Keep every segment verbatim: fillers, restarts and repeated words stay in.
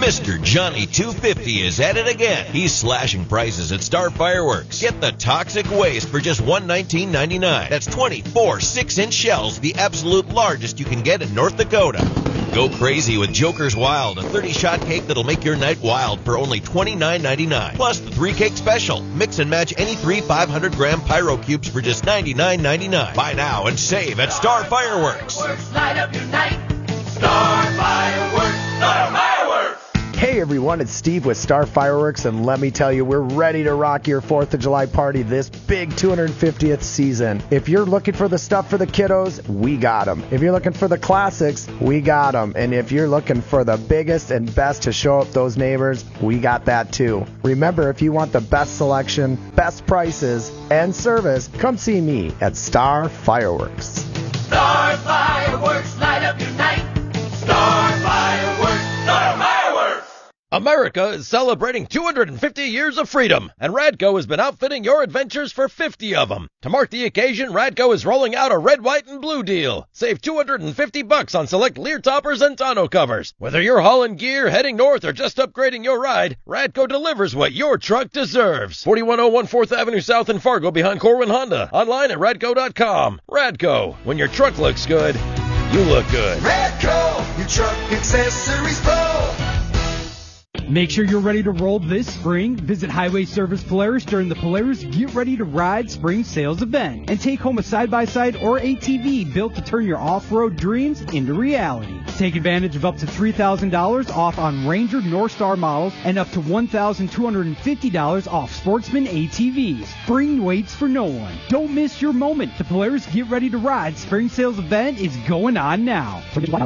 Mister Johnny two fifty is at it again. He's slashing prices at Star Fireworks. Get the toxic waste for just one hundred nineteen dollars and ninety-nine cents. That's twenty-four six-inch shells, the absolute largest you can get in North Dakota. Go crazy with Joker's Wild, a thirty-shot cake that'll make your night wild for only twenty-nine ninety-nine. Plus the three-cake special. Mix and match any three five hundred gram Pyro Cubes for just ninety-nine ninety-nine. Buy now and save at Star Fireworks. Light up your night. Star Fireworks. Star Fireworks. Hey everyone, it's Steve with Star Fireworks, and let me tell you, we're ready to rock your fourth of July party this big two hundred fiftieth season. If you're looking for the stuff for the kiddos, we got them. If you're looking for the classics, we got them. And if you're looking for the biggest and best to show up those neighbors, we got that too. Remember, if you want the best selection, best prices, and service, come see me at Star Fireworks. Star Fireworks, light up your night. Star Fireworks, Star Fireworks. America is celebrating two hundred fifty years of freedom, and Radco has been outfitting your adventures for fifty of them. To mark the occasion, Radco is rolling out a red, white, and blue deal. Save two hundred fifty bucks on select Lear toppers and tonneau covers. Whether you're hauling gear, heading north, or just upgrading your ride, Radco delivers what your truck deserves. forty-one oh one fourth Avenue South in Fargo behind Corwin Honda. Online at radco dot com. Radco, when your truck looks good, you look good. Radco, your truck accessories pro. Make sure you're ready to roll this spring. Visit Highway Service Polaris during the Polaris Get Ready to Ride Spring Sales Event and take home a side-by-side or A T V built to turn your off-road dreams into reality. Take advantage of up to three thousand dollars off on Ranger Northstar models and up to one thousand two hundred fifty dollars off Sportsman A T Vs. Spring waits for no one. Don't miss your moment. The Polaris Get Ready to Ride Spring Sales Event is going on now.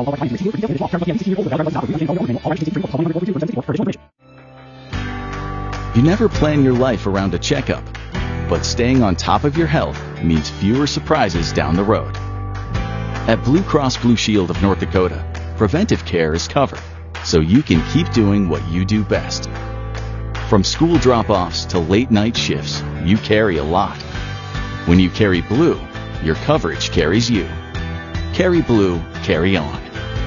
You never plan your life around a checkup, but staying on top of your health means fewer surprises down the road. At Blue Cross Blue Shield of North Dakota, preventive care is covered, so you can keep doing what you do best. From school drop-offs to late-night shifts, you carry a lot. When you carry Blue, your coverage carries you. Carry Blue, carry on.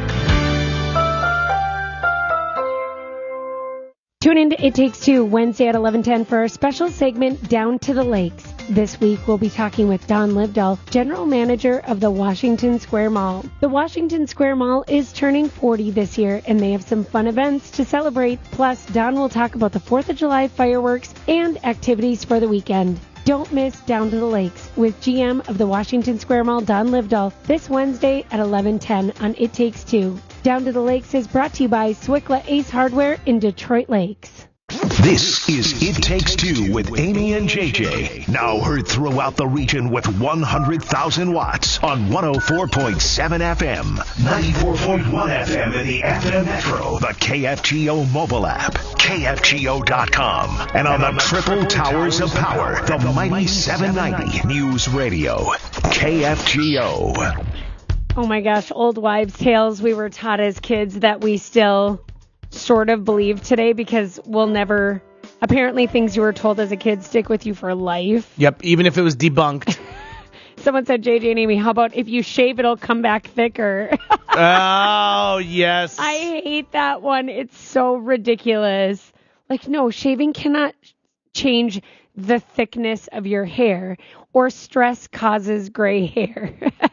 Tune in to It Takes Two Wednesday at eleven ten for our special segment, Down to the Lakes. This week, we'll be talking with Don Livdahl, General Manager of the Washington Square Mall. The Washington Square Mall is turning forty this year, and they have some fun events to celebrate. Plus, Don will talk about the fourth of July fireworks and activities for the weekend. Don't miss Down to the Lakes with G M of the Washington Square Mall, Don Livdahl, this Wednesday at eleven ten on It Takes Two. Down to the Lakes is brought to you by Swickla Ace Hardware in Detroit Lakes. This is It Takes Two with Amy and J J. Now heard throughout the region with one hundred thousand watts on one oh four point seven F M, ninety-four point one F M in the F M Metro, the K F G O mobile app, K F G O dot com, and on the triple towers of power, the mighty seven ninety News Radio, K F G O. Oh my gosh, old wives' tales we were taught as kids that we still sort of believe today because we'll never, apparently things you were told as a kid stick with you for life. Yep, even if it was debunked. Someone said, J J and Amy, how about if you shave it'll come back thicker? Oh, yes. I hate that one. It's so ridiculous. Like, no, shaving cannot change the thickness of your hair, or stress causes gray hair.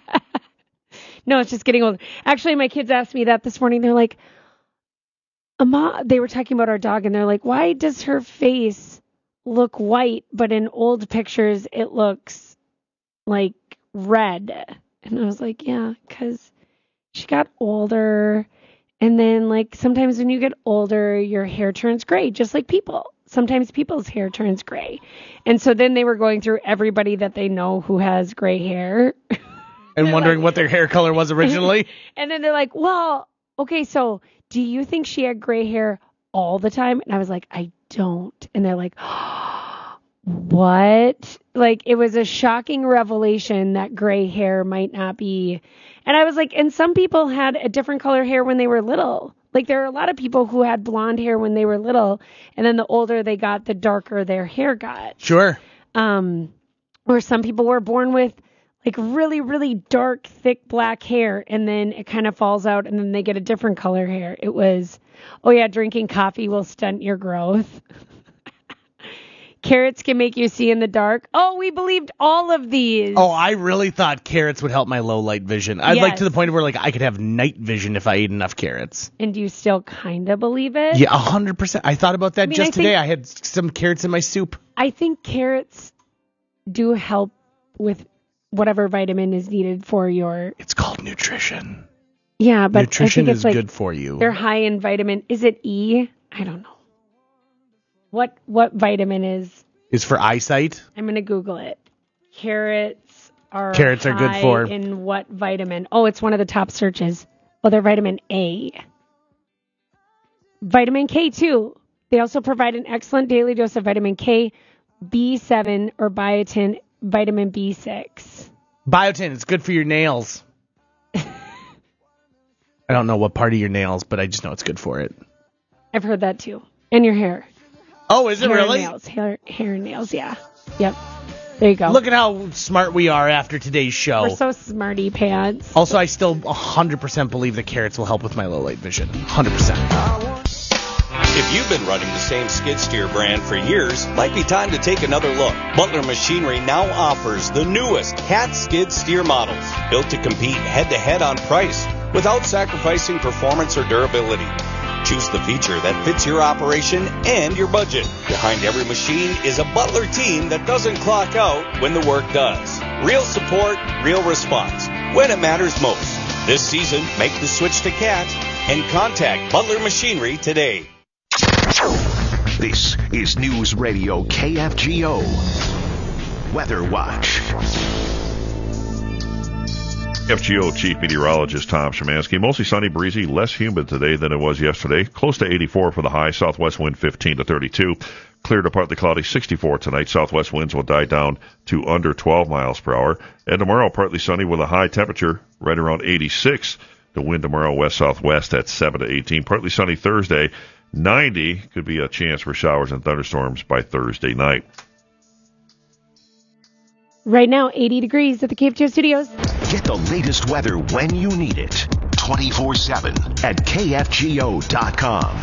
No, it's just getting old. Actually, my kids asked me that this morning. They're like, Ama, they were talking about our dog, and they're like, why does her face look white, but in old pictures it looks like red? And I was like, yeah, because she got older. And then, like, sometimes when you get older, your hair turns gray, just like people. Sometimes people's hair turns gray. And so then they were going through everybody that they know who has gray hair. And wondering like, what their hair color was originally. And then they're like, well, okay, so do you think she had gray hair all the time? And I was like, I don't. And they're like, oh, what? Like, it was a shocking revelation that gray hair might not be. And I was like, and some people had a different color hair when they were little. Like, there are a lot of people who had blonde hair when they were little, and then the older they got, the darker their hair got. Sure. Um, or some people were born with like really, really dark, thick black hair, and then it kind of falls out, and then they get a different color hair. It was, oh yeah, drinking coffee will stunt your growth. Carrots can make you see in the dark. Oh, we believed all of these. Oh, I really thought carrots would help my low light vision. I'd Yes. like to the point where like I could have night vision if I ate enough carrots. And do you still kind of believe it? Yeah, one hundred percent. I thought about that I mean, just I think- today. I had some carrots in my soup. I think carrots do help with whatever vitamin is needed for your... It's called nutrition. Yeah, but Nutrition I think it's is like good for you. They're high in vitamin. Is it E? I don't know. What what vitamin is... Is for eyesight. I'm going to Google it. Carrots are Carrots are good high for- in what vitamin? Oh, it's one of the top searches. Oh, they're vitamin A. Vitamin K, too. They also provide an excellent daily dose of vitamin K, B seven, or biotin, vitamin B six. Biotin, it's good for your nails. I don't know what part of your nails, but I just know it's good for it. I've heard that, too. And your hair. Oh, is it hair really? And nails. Hair, hair and nails, yeah. Yep. There you go. Look at how smart we are after today's show. We're so smarty pants. Also, I still one hundred percent believe that carrots will help with my low light vision. one hundred percent. If you've been running the same skid steer brand for years, might be time to take another look. Butler Machinery now offers the newest Cat skid steer models, built to compete head-to-head on price without sacrificing performance or durability. Choose the feature that fits your operation and your budget. Behind every machine is a Butler team that doesn't clock out when the work does. Real support, real response, when it matters most. This season, make the switch to Cat and contact Butler Machinery today. This is News Radio K F G O Weather Watch. K F G O Chief Meteorologist Tom Szymanski. Mostly sunny, breezy, less humid today than it was yesterday. Close to eighty-four for the high. Southwest wind fifteen to thirty-two. Clear to partly cloudy, sixty-four tonight. Southwest winds will die down to under twelve miles per hour. And tomorrow, partly sunny with a high temperature right around eighty-six. The wind tomorrow west-southwest at seven to eighteen. Partly sunny Thursday, ninety. Could be a chance for showers and thunderstorms by Thursday night. Right now, eighty degrees at the K F G O studios. Get the latest weather when you need it. twenty-four seven at K F G O dot com.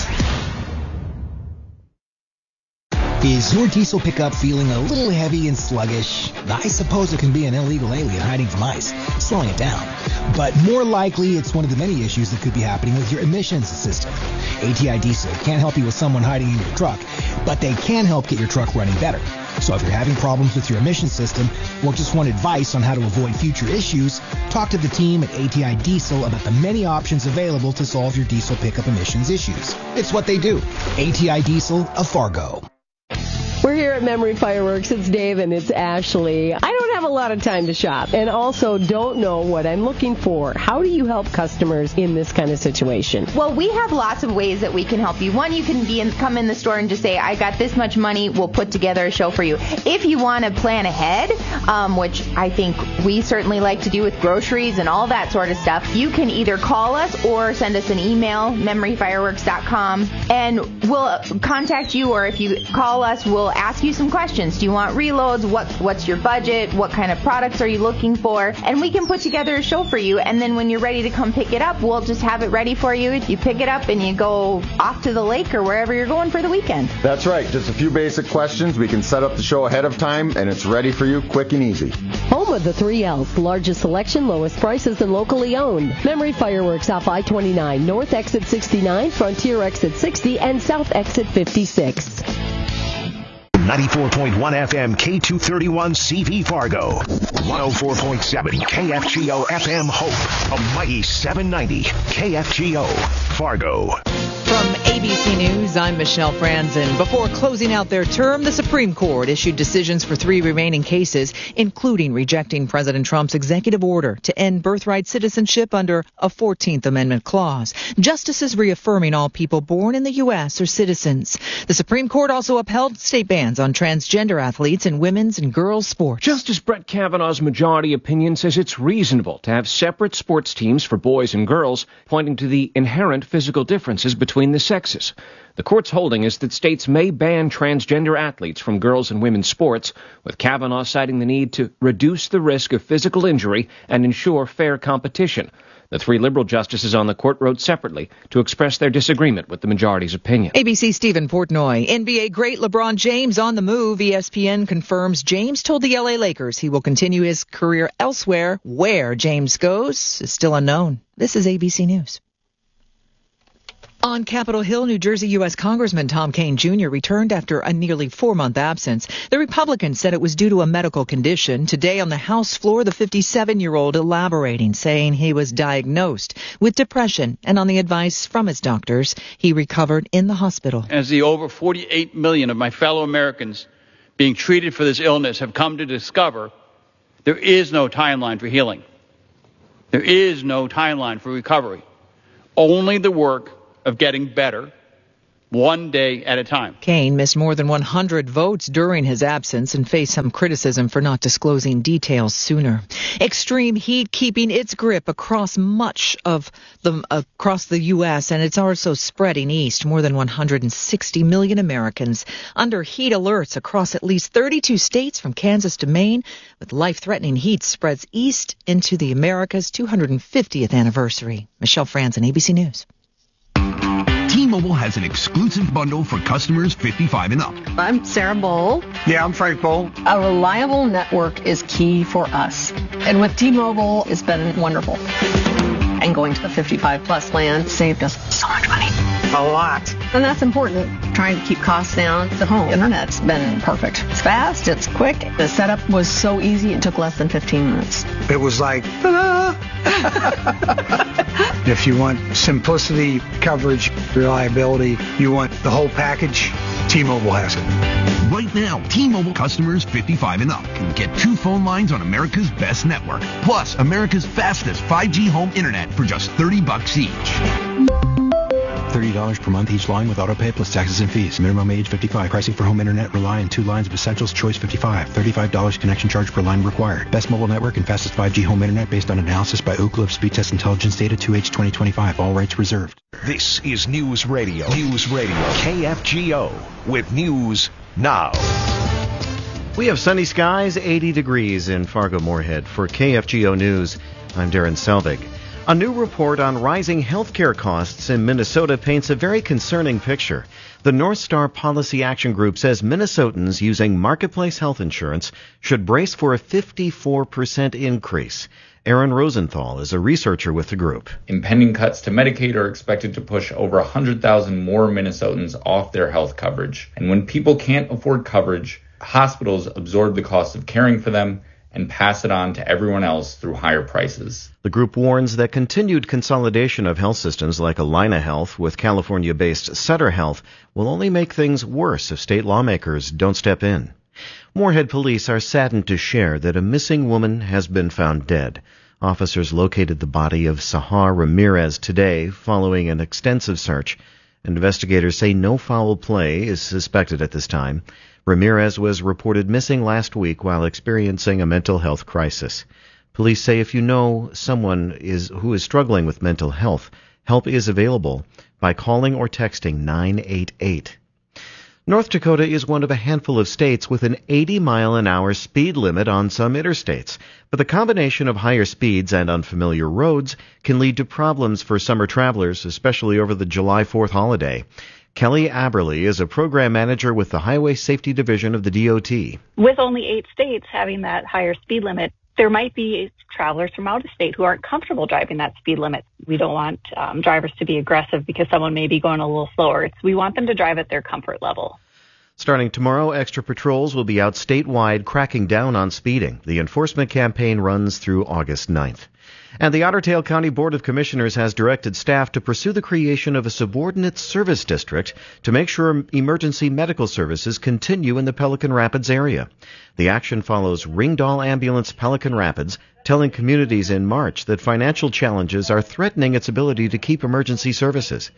Is your diesel pickup feeling a little heavy and sluggish? I suppose it can be an illegal alien hiding from ICE, slowing it down. But more likely, it's one of the many issues that could be happening with your emissions system. A T I Diesel can't help you with someone hiding in your truck, but they can help get your truck running better. So if you're having problems with your emissions system or just want advice on how to avoid future issues, talk to the team at A T I Diesel about the many options available to solve your diesel pickup emissions issues. It's what they do. A T I Diesel of Fargo. We're here at Memory Fireworks. It's Dave and it's Ashley. I don't have a lot of time to shop and also don't know what I'm looking for. How do you help customers in this kind of situation? Well, we have lots of ways that we can help you. One, you can be in, come in the store and just say, I got this much money, we'll put together a show for you. If you want to plan ahead, um, which I think we certainly like to do with groceries and all that sort of stuff, you can either call us or send us an email, memory fireworks dot com, and we'll contact you, or if you call us, we'll ask you some questions. Do you want reloads? What What's your budget? What kind of products are you looking for? And we can put together a show for you, and then when you're ready to come pick it up, we'll just have it ready for you. You pick it up and you go off to the lake or wherever you're going for the weekend. That's right. Just a few basic questions. We can set up the show ahead of time, and it's ready for you quick and easy. Home of the three L's, largest selection, lowest prices, and locally owned. Memory Fireworks off I twenty-nine, North Exit sixty-nine, Frontier Exit sixty, and South Exit fifty-six. ninety-four point one F M K two thirty-one C V Fargo. one oh four point seven K F G O F M Hope. A mighty seven ninety K F G O Fargo. From A B C News, I'm Michelle Franzen. Before closing out their term, the Supreme Court issued decisions for three remaining cases, including rejecting President Trump's executive order to end birthright citizenship under a fourteenth Amendment clause. Justices reaffirming all people born in the U S are citizens. The Supreme Court also upheld state bans on transgender athletes in women's and girls' sports. Justice Brett Kavanaugh's majority opinion says it's reasonable to have separate sports teams for boys and girls, pointing to the inherent physical differences between between the sexes. The court's holding is that states may ban transgender athletes from girls and women's sports, with Kavanaugh citing the need to reduce the risk of physical injury and ensure fair competition. The three liberal justices on the court wrote separately to express their disagreement with the majority's opinion. A B C Stephen Portnoy. N B A great LeBron James on the move. E S P N confirms James told the L A Lakers he will continue his career elsewhere. Where James goes is still unknown. This is A B C News. On Capitol Hill, New Jersey, U S Congressman Tom Kean Junior returned after a nearly four-month absence. The Republican said it was due to a medical condition. Today on the House floor, the fifty-seven-year-old elaborating, saying he was diagnosed with depression, and on the advice from his doctors, he recovered in the hospital. As the over forty-eight million of my fellow Americans being treated for this illness have come to discover, there is no timeline for healing. There is no timeline for recovery. Only the work of getting better one day at a time. Kean missed more than one hundred votes during his absence and faced some criticism for not disclosing details sooner. Extreme heat keeping its grip across much of the across the U S, and it's also spreading east. More than one hundred sixty million Americans under heat alerts across at least thirty-two states from Kansas to Maine, with life-threatening heat spreads east into the Americas' two hundred fiftieth anniversary. Michelle Franzen, A B C News. T-Mobile has an exclusive bundle for customers fifty-five and up. I'm Sarah Bowl. Yeah, I'm Frank Bowl. A reliable network is key for us. And with T-Mobile, it's been wonderful. And going to the fifty-five plus plan saved us so much money. A lot. And that's important. Trying to keep costs down. The home internet's been perfect. It's fast, it's quick. The setup was so easy, it took less than fifteen minutes. It was like, ta-da! If you want simplicity, coverage, reliability, you want the whole package, T-Mobile has it. Right now, T-Mobile customers fifty-five and up can get two phone lines on America's best network, plus America's fastest five G home internet for just thirty bucks each. thirty dollars per month each line with autopay plus taxes and fees. Minimum age fifty-five. Pricing for home internet rely on two lines of Essentials Choice fifty-five. thirty-five dollars connection charge per line required. Best mobile network and fastest five G home internet based on analysis by Ookla of Speed Test Intelligence Data two H twenty twenty-five. All rights reserved. This is News Radio. News Radio. K F G O with News Now. We have sunny skies, eighty degrees in Fargo-Moorhead. For K F G O News, I'm Darren Selvig. A new report on rising healthcare costs in Minnesota paints a very concerning picture. The North Star Policy Action Group says Minnesotans using Marketplace Health Insurance should brace for a fifty-four percent increase. Aaron Rosenthal is a researcher with the group. Impending cuts to Medicaid are expected to push over one hundred thousand more Minnesotans off their health coverage. And when people can't afford coverage, hospitals absorb the cost of caring for them and pass it on to everyone else through higher prices. The group warns that continued consolidation of health systems like Allina Health with California-based Sutter Health will only make things worse if state lawmakers don't step in. Moorhead police are saddened to share that a missing woman has been found dead. Officers located the body of Sahar Ramirez today following an extensive search. Investigators say no foul play is suspected at this time. Ramirez was reported missing last week while experiencing a mental health crisis. Police say if you know someone is who is struggling with mental health, help is available by calling or texting nine eight eight. North Dakota is one of a handful of states with an eighty mile an hour speed limit on some interstates, but the combination of higher speeds and unfamiliar roads can lead to problems for summer travelers, especially over the July fourth holiday. Kelly Aberly is a program manager with the Highway Safety Division of the D O T. With only eight states having that higher speed limit, there might be travelers from out of state who aren't comfortable driving that speed limit. We don't want um, drivers to be aggressive because someone may be going a little slower. It's, we want them to drive at their comfort level. Starting tomorrow, extra patrols will be out statewide cracking down on speeding. The enforcement campaign runs through August ninth. And the Otter Tail County Board of Commissioners has directed staff to pursue the creation of a subordinate service district to make sure emergency medical services continue in the Pelican Rapids area. The action follows Ringdahl Ambulance Pelican Rapids telling communities in March that financial challenges are threatening its ability to keep emergency services.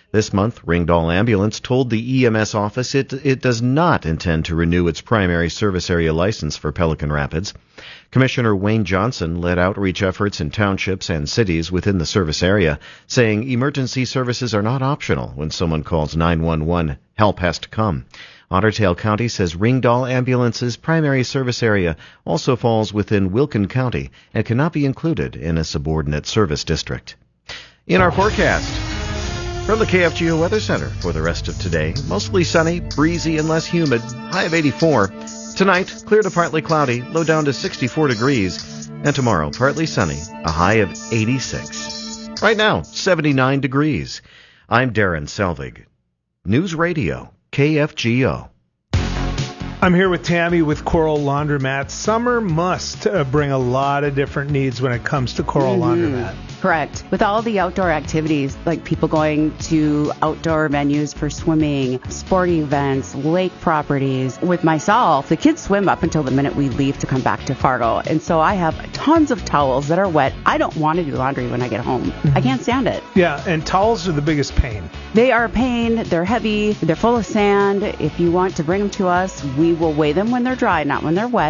This month, Ringdal Ambulance told the E M S office it, it does not intend to renew its primary service area license for Pelican Rapids. Commissioner Wayne Johnson led outreach efforts in townships and cities within the service area, saying emergency services are not optional when someone calls nine one one. Help has to come. Otter Tail County says Ringdal Ambulance's primary service area also falls within Wilkin County and cannot be included in a subordinate service district. In our forecast, from the K F G O Weather Center for the rest of today, mostly sunny, breezy, and less humid, high of eighty-four. Tonight, clear to partly cloudy, low down to sixty-four degrees. And tomorrow, partly sunny, a high of eighty-six. Right now, seventy-nine degrees. I'm Darren Selvig. News Radio, K F G O. I'm here with Tammy with Coral Laundromat. Summer must uh, bring a lot of different needs when it comes to Coral mm-hmm. Laundromat. Correct. With all the outdoor activities, like people going to outdoor venues for swimming, sporting events, lake properties. With myself, the kids swim up until the minute we leave to come back to Fargo. And so I have tons of towels that are wet. I don't want to do laundry when I get home. Mm-hmm. I can't stand it. Yeah, and towels are the biggest pain. They are a pain. They're heavy. They're full of sand. If you want to bring them to us, we will weigh them when they're dry, not when they're wet.